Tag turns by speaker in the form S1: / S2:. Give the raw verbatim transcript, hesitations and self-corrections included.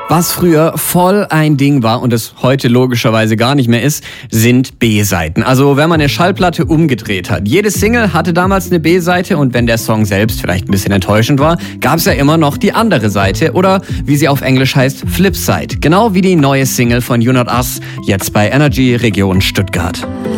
S1: Was früher voll ein Ding war und es heute logischerweise gar nicht mehr ist, sind B-Seiten. Also wenn man eine Schallplatte umgedreht hat. Jede Single hatte damals eine B-Seite und wenn der Song selbst vielleicht ein bisschen enttäuschend war, gab es ja immer noch die andere Seite oder wie sie auf Englisch heißt, Flipside. Genau wie die neue Single von You Not Us, jetzt bei Energy Region Stuttgart.